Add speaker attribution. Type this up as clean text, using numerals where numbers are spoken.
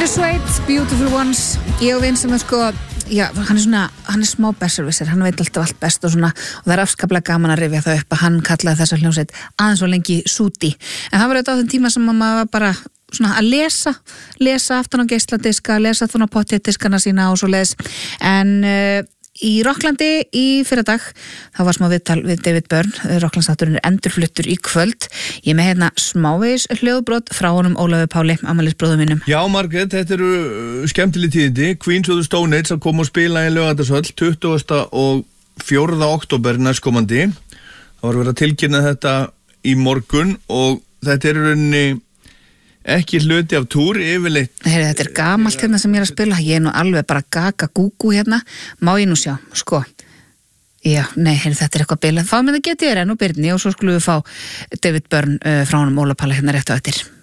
Speaker 1: Suede, Beautiful Ones. Ég og vinn sem er sko, já, hann er smá besserwisser, hann veit alltaf allt best og svona, og það er afskaplega gaman að rifja það upp að hann kallaði þessa hljómsveit aðeins og lengi Súti. En það var auðvitað á þeim tíma sem maður var bara svona að lesa aftan á geisladiska, lesa aftan á pottjættiskana sína og svo leis. En í Rocklandi í fyrradag þá var smá viðtal við David Byrne. Rocklandsþátturinn er endurfluttur í kvöld. Ég með hérna smávegis hljóðbrot frá honum Ólafi Páli, afmælisbróður mínum.
Speaker 2: Já, Margrét, þetta eru skemmtileg tíðindi. Queens of the Stone Age að koma og spila í Laugardalshöll 20. og 4. október næstkomandi. Það var verið að tilkynna þetta í morgun og þetta er í rauninni ekki hluti af túr yfirleitt.
Speaker 1: Heyri, þetta er gamalt hérna sem ég er að spila. Ég er nú alveg bara gaga-gúgú hérna. Má ég nú sjá, sko. Já, nei, heyri, þetta er eitthvað bilað. Fá með það getið nú Birni og svo skulum við fá David Byrne frá honum Óla Páli hérna rétt á eftir.